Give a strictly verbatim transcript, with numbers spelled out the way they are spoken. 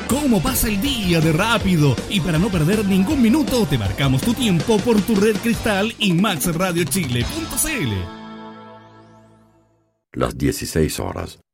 cómo pasa el día de rápido. Y para no perder ningún minuto, te marcamos tu tiempo por tu red Cristal y max radio chile punto c l. Las dieciséis horas,